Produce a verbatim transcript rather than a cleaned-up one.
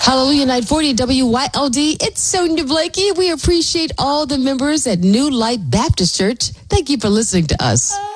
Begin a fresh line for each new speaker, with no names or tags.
Hallelujah nine forty W Y L D. It's Sonia Blakey. We appreciate all the members at New Light Baptist Church. Thank you for listening to us.